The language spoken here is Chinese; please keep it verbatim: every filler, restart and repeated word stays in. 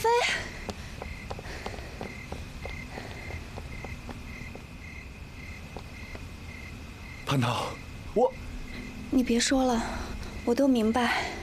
飞， 蟠桃，我…… 你别说了，我都明白。